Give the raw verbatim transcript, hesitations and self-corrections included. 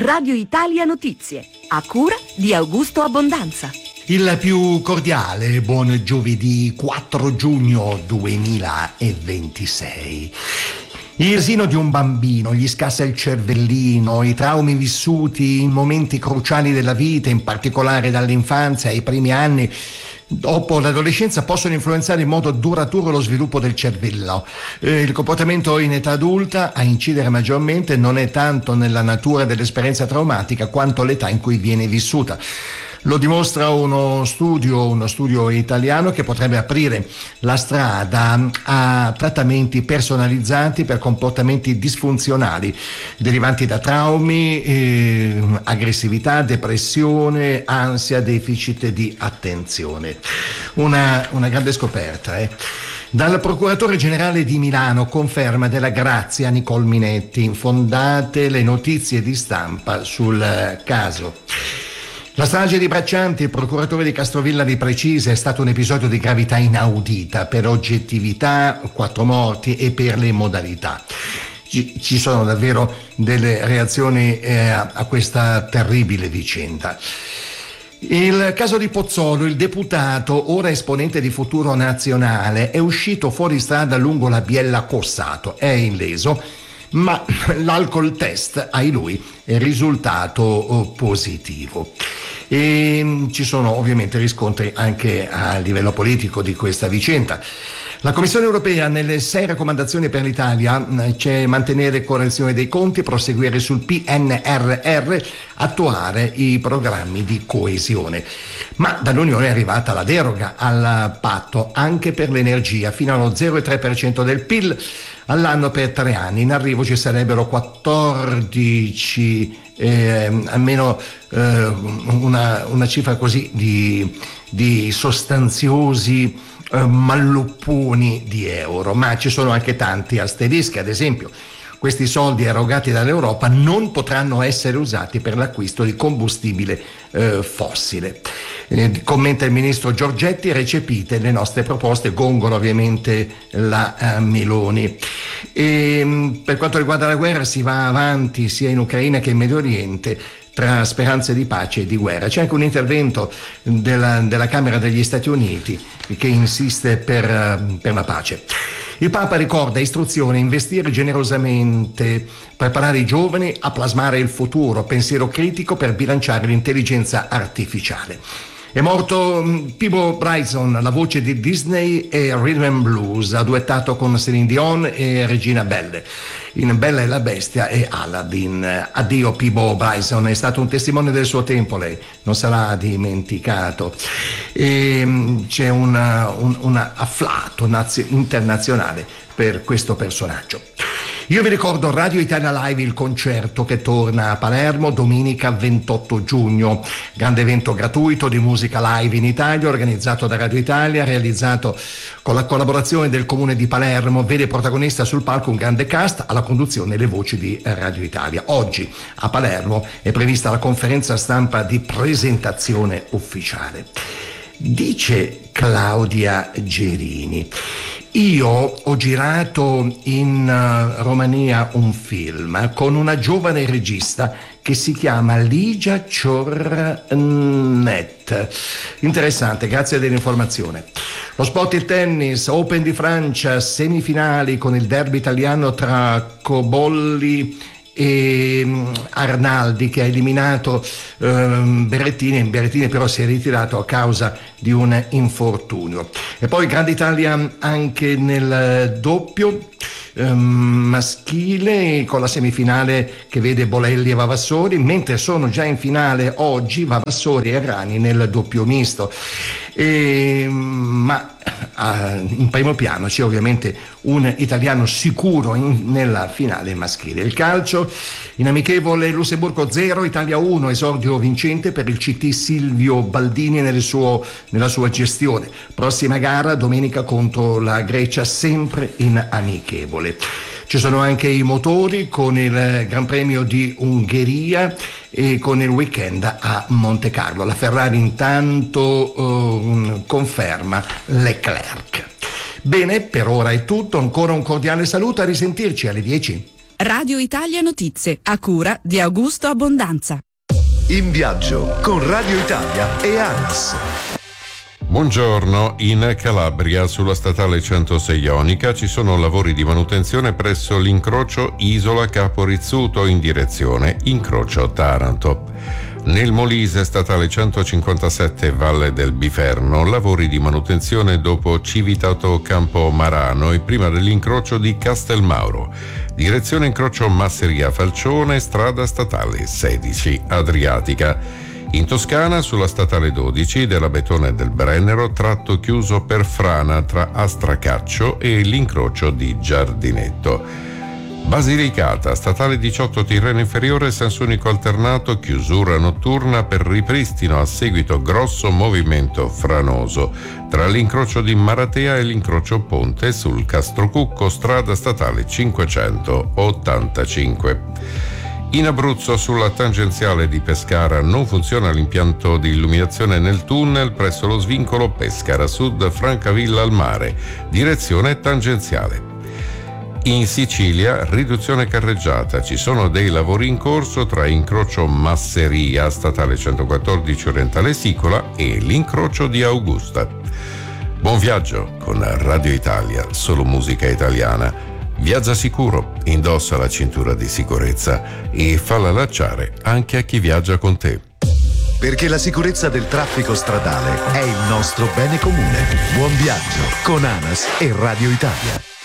Radio Italia Notizie, a cura di Augusto Abbondanza. Il più cordiale buon giovedì quattro giugno duemilaventisei. Il asino di un bambino, gli scassa il cervellino, i traumi vissuti in momenti cruciali della vita, in particolare dall'infanzia ai primi anni, dopo l'adolescenza, possono influenzare in modo duraturo lo sviluppo del cervello. Eh, il comportamento in età adulta a incidere maggiormente non è tanto nella natura dell'esperienza traumatica quanto l'età in cui viene vissuta. Lo dimostra uno studio, uno studio italiano che potrebbe aprire la strada a trattamenti personalizzati per comportamenti disfunzionali derivanti da traumi, eh, aggressività, depressione, ansia, deficit di attenzione. Una, una grande scoperta, eh. Dal procuratore generale di Milano conferma della grazia Nicole Minetti, fondate le notizie di stampa sul caso. La strage di Braccianti, il procuratore di Castrovilla di Precise, è stato un episodio di gravità inaudita per oggettività, quattro morti e per le modalità. Ci, ci sono davvero delle reazioni eh, a questa terribile vicenda. Il caso di Pozzolo, il deputato, ora esponente di Futuro Nazionale, è uscito fuori strada lungo la Biella Cossato, è illeso, ma l'alcol test, ai lui, è risultato positivo. E ci sono ovviamente riscontri anche a livello politico di questa vicenda. La Commissione europea nelle sei raccomandazioni per l'Italia c'è mantenere correzione dei conti, proseguire sul P N R R, attuare i programmi di coesione. Ma dall'Unione è arrivata la deroga al patto anche per l'energia fino allo zero virgola tre per cento del P I L all'anno per tre anni. In arrivo ci sarebbero quattordici, eh, almeno eh, una, una cifra così di, di sostanziosi eh, mallupponi di euro, ma ci sono anche tanti asterischi. Ad esempio, questi soldi erogati dall'Europa non potranno essere usati per l'acquisto di combustibile eh, fossile. Eh, commenta il ministro Giorgetti, recepite le nostre proposte, gongola ovviamente la uh, Meloni. E, per quanto riguarda la guerra, si va avanti sia in Ucraina che in Medio Oriente, tra speranze di pace e di guerra. C'è anche un intervento della, della Camera degli Stati Uniti che insiste per, per la pace. Il Papa ricorda istruzione, investire generosamente, preparare i giovani a plasmare il futuro, pensiero critico per bilanciare l'intelligenza artificiale. È morto Peabo Bryson, la voce di Disney e Rhythm and Blues, ha duettato con Céline Dion e Regina Belle in Bella e la Bestia e Aladdin. Addio Peabo Bryson, è stato un testimone del suo tempo, lei non sarà dimenticato. E c'è un, un, un afflato nazio, internazionale per questo personaggio. Io vi ricordo Radio Italia Live, il concerto che torna a Palermo domenica ventotto giugno, grande evento gratuito di musica live in Italia organizzato da Radio Italia, realizzato con la collaborazione del Comune di Palermo, vede protagonista sul palco un grande cast, alla conduzione le voci di Radio Italia. Oggi a Palermo è prevista la conferenza stampa di presentazione ufficiale. Dice Claudia Gerini: io ho girato in uh, Romania un film con una giovane regista che si chiama Ligia Ciornet. Interessante, grazie dell'informazione. Lo sport, il tennis, Open di Francia, semifinali con il derby italiano tra Cobolli e Arnaldi, che ha eliminato ehm, Berrettini. Berrettini però si è ritirato a causa di un infortunio. E poi Grande Italia anche nel doppio ehm, maschile, con la semifinale che vede Bolelli e Vavassori, mentre sono già in finale oggi Vavassori e Rani nel doppio misto. E, ma Uh, in primo piano c'è ovviamente un italiano sicuro in, nella finale maschile. Il calcio, in amichevole Lussemburgo zero, Italia uno, esordio vincente per il C T Silvio Baldini nel suo, nella sua gestione. Prossima gara domenica contro la Grecia, sempre in amichevole. Ci sono anche i motori con il Gran Premio di Ungheria e con il weekend a Monte Carlo. La Ferrari intanto uh, conferma Leclerc. Bene, per ora è tutto. Ancora un cordiale saluto, a risentirci alle dieci. Radio Italia Notizie, a cura di Augusto Abbondanza. In viaggio con Radio Italia e ANAS. Buongiorno, in Calabria sulla statale centosei Ionica ci sono lavori di manutenzione presso l'incrocio Isola Capo Rizzuto in direzione incrocio Taranto. Nel Molise statale centocinquantasette Valle del Biferno, lavori di manutenzione dopo Civitato Campo Marano e prima dell'incrocio di Castelmauro. Direzione incrocio Masseria Falcione, strada statale sedici Adriatica. In Toscana, sulla statale dodici della Betone del Brennero, tratto chiuso per frana tra Astracaccio e l'incrocio di Giardinetto. Basilicata, statale diciotto Tirreno Inferiore, senso unico alternato, chiusura notturna per ripristino a seguito grosso movimento franoso tra l'incrocio di Maratea e l'incrocio Ponte sul Castrocucco, strada statale cinquecentottantacinque. In Abruzzo, sulla tangenziale di Pescara, non funziona l'impianto di illuminazione nel tunnel presso lo svincolo Pescara Sud Francavilla al Mare, direzione tangenziale. In Sicilia, riduzione carreggiata, ci sono dei lavori in corso tra incrocio Masseria, statale centoquattordici Orientale Sicola, e l'incrocio di Augusta. Buon viaggio con Radio Italia, solo musica italiana. Viaggia sicuro, indossa la cintura di sicurezza e falla allacciare anche a chi viaggia con te. Perché la sicurezza del traffico stradale è il nostro bene comune. Buon viaggio con ANAS e Radio Italia.